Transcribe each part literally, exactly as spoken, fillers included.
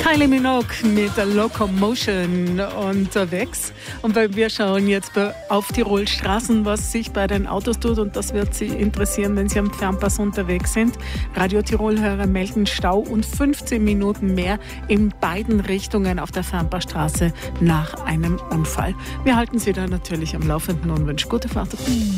Kylie Minogue mit der Locomotion unterwegs. Und wir schauen jetzt auf Tirol Straßen, was sich bei den Autos tut. Und das wird Sie interessieren, wenn Sie am Fernpass unterwegs sind. Radio Tirol-Hörer melden Stau und fünfzehn Minuten mehr in beiden Richtungen auf der Fernpassstraße nach einem Unfall. Wir halten Sie da natürlich am Laufenden und wünschen gute Fahrt.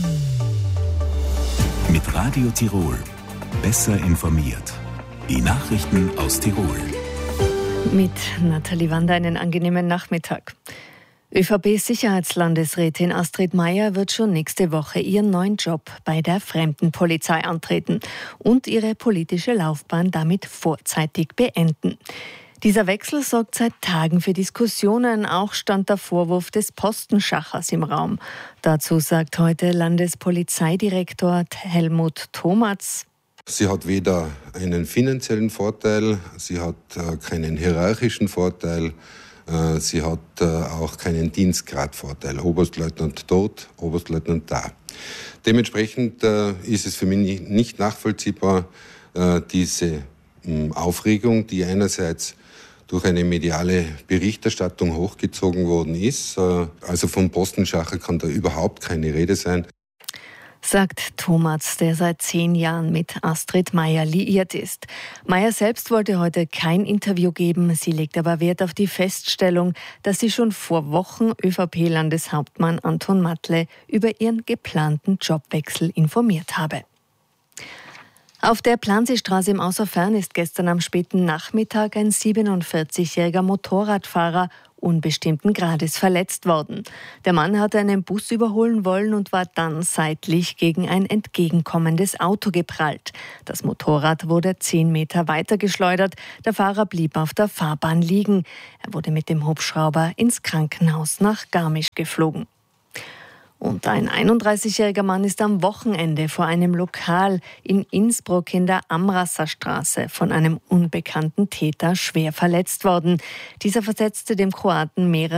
Mit Radio Tirol. Besser informiert. Die Nachrichten aus Tirol. Mit Nathalie Wander einen angenehmen Nachmittag. ÖVP-Sicherheitslandesrätin Astrid Maier wird schon nächste Woche ihren neuen Job bei der Fremdenpolizei antreten und ihre politische Laufbahn damit vorzeitig beenden. Dieser Wechsel sorgt seit Tagen für Diskussionen. Auch stand der Vorwurf des Postenschachers im Raum. Dazu sagt heute Landespolizeidirektor Helmut Thomatz: Sie hat weder einen finanziellen Vorteil, sie hat äh, keinen hierarchischen Vorteil, äh, sie hat äh, auch keinen Dienstgradvorteil. Oberstleutnant dort, Oberstleutnant da. Dementsprechend äh, ist es für mich nicht nachvollziehbar, äh, diese mh, Aufregung, die einerseits durch eine mediale Berichterstattung hochgezogen worden ist. Äh, also vom Postenschacher kann da überhaupt keine Rede sein. Sagt Thomatz, der seit zehn Jahren mit Astrid Maier liiert ist. Maier selbst wollte heute kein Interview geben. Sie legt aber Wert auf die Feststellung, dass sie schon vor Wochen ÖVP-Landeshauptmann Anton Matle über ihren geplanten Jobwechsel informiert habe. Auf der Planseestraße im Außerfern ist gestern am späten Nachmittag ein siebenundvierzigjähriger Motorradfahrer unbestimmten Grades verletzt worden. Der Mann hatte einen Bus überholen wollen und war dann seitlich gegen ein entgegenkommendes Auto geprallt. Das Motorrad wurde zehn Meter weiter geschleudert. Der Fahrer blieb auf der Fahrbahn liegen. Er wurde mit dem Hubschrauber ins Krankenhaus nach Garmisch geflogen. Und ein einunddreißigjähriger Mann ist am Wochenende vor einem Lokal in Innsbruck in der Amrasser Straße von einem unbekannten Täter schwer verletzt worden. Dieser versetzte dem Kroaten mehrere